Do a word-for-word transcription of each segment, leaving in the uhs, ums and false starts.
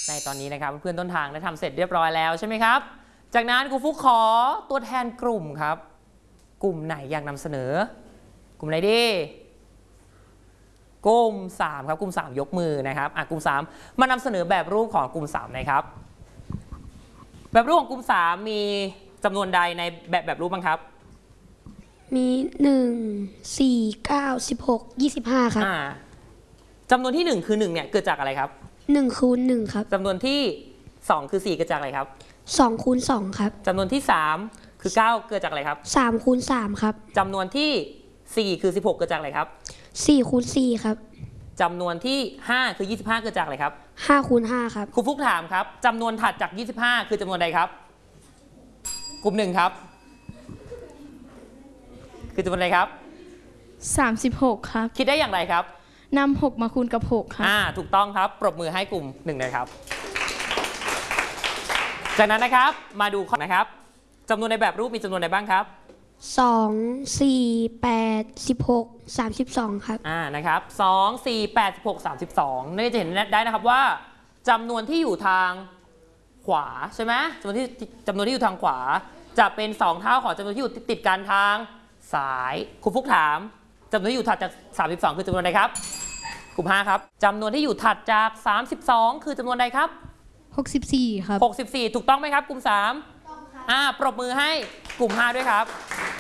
ในตอนนี้นะครับเพื่อนต้นทางได้ทำเสร็จเรียบร้อยแล้วใช่ไหมครับจากนั้นครูฟุกขอตัวแทนกลุ่มครับกลุ่มไหนอยากนำเสนอกลุ่มไหนดีกลุ่มสามครับกลุ่มสามยกมือนะครับอ่ะกลุ่มสามมานำเสนอแบบรูปของกลุ่มสามนะครับแบบรูปของกลุ่มสามมีจำนวนใดในแบบแบบรูปบ้างครับมีหนึ่ง สี่ เก้า สิบหก ยี่สิบห้าครับจำนวนที่หนึ่งคือหนึ่งเนี่ยเกิดจากอะไรครับหนึ่งคูณหนึ่งครับจำนวนที่สองคือสี่เกิดจากอะไรครับสองคูณสองครับจำนวนที่สามคือเก้าเกิดจากอะไรครับสามคูณสามครับจำนวนที่สี่คือสิบหกเกิดจากอะไรครับสี่คูณสี่ครับจำนวนที่ห้าคือยี่สิบห้าเกิดจากอะไรครับห้าคูณห้าครับครูฟุกถามครับจำนวนถัดจากยี่สิบห้าคือจำนวนใดครับกลุ่มหนึ่งครับคือจำนวนใดครับสามสิบหกครับคิดได้อย่างไรครับนำหกมาคูณกับหกครับอ่าถูกต้องครับปรบมือให้กลุ่มหนึ่งนะครับจากนั้นนะครับมาดูข้อนะครับจำนวนในแบบรูปมีจำนวนใดบ้างครับสอง สี่ แปด สิบหก สามสิบสองครับอ่านะครับสอง สี่ แปด สิบหก สามสิบสองนี่จะเห็นได้นะครับว่าจำนวนที่อยู่ทางขวาใช่ไหมจำนวนที่จำนวนที่อยู่ทางขวาจะเป็นสองเท่าของจำนวนที่อยู่ติดกันทางซ้ายครูฟุกถามจำนวนที่อยู่ถัดจากสามสิบสองคือจำนวนใดครับกลุ่มห้าครับจำนวนที่อยู่ถัดจากสามสิบสองคือจำนวนใดครับหกสิบสี่ครับหกสิบสี่ถูกต้องไหมครับกลุ่มสามอ่าปรบมือให้กลุ่มห้าด้วยครับ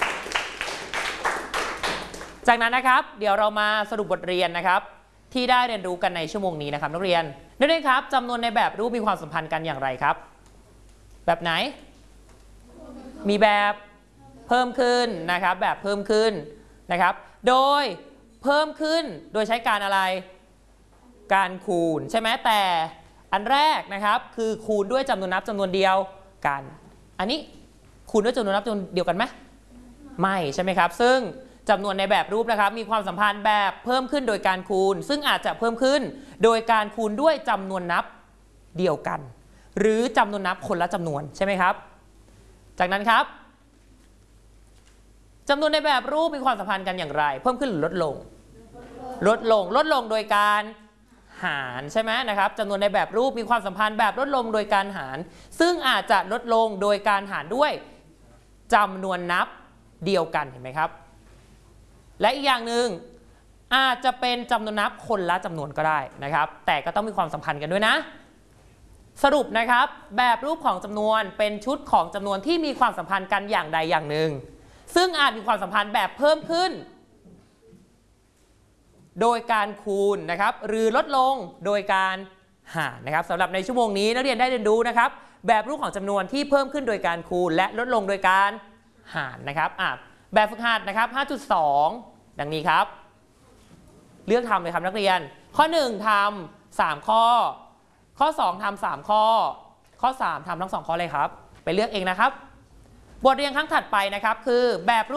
จากนั้นนะครับเดี๋ยวเรามาสรุปบทเรียนนะครับที่ได้เรียนรู้กันในชั่วโมงนี้นะครับนักเรียนนักเรียนครับจำนวนในแบบรูปมีความสัมพันธ์กันอย่างไรครับแบบไหนมีแบบเพิ่มขึ้นนะครับแบบเพิ่มขึ้นนะครับโดยเพิ่มขึ้นโดยใช้การอะไรการคูณใช่ไหมแต่อันแรกนะครับคือคูณด้วยจำนวนนับจำนวนเดียวกันอันนี้คูณด้วยจำนวนนับจำนวนเดียวกันไหมไม่ใช่ไหมครับซึ่งจำนวนในแบบรูปนะครับมีความสัมพันธ์แบบเพิ่มขึ้นโดยการคูณซึ่งอาจจะเพิ่มขึ้นโดยการคูณด้วยจำนวนนับเดียวกันหรือจำนวนนับคนละจำนวนใช่ไหมครับจากนั้นครับจำนวนในแบบรูปมีความสัมพันธ์กันอย่างไรเพิ่มขึ้นหรือลดลงลดลงลดลงโดยการหารใช่ไหมนะครับจำนวนในแบบรูปมีความสัมพันธ์แบบลดลงโดยการหารซึ่งอาจจะลดลงโดยการหารด้วยจำนวนนับเดียวกันเห็นไหมครับและอีกอย่างหนึ่งอาจจะเป็นจำนวนนับคนละจำนวนก็ได้นะครับแต่ก็ต้องมีความสัมพันธ์กันด้วยนะสรุปนะครับแบบรูปของจำนวนเป็นชุดของจำนวนที่มีความสัมพันธ์กันอย่างใดอย่างหนึ่งซึ่งอาจมีความสัมพันธ์แบบเพิ่มขึ้นโดยการคูณนะครับหรือลดลงโดยการหารนะครับสำหรับในชั่วโมงนี้นักเรียนได้เรียนรู้นะครับแบบรูปของจำนวนที่เพิ่มขึ้นโดยการคูณและลดลงโดยการหารนะครับอ่ะแบบฝึกหัดนะครับ ห้าจุดสอง ดังนี้ครับเลือกทำเลยครับนักเรียนข้อหนึ่งทำสามข้อข้อสองทำสามข้อข้อสามทำทั้งสองข้อเลยครับไปเลือกเองนะครับบทเรียนครั้งถัดไปนะครับคือแบบ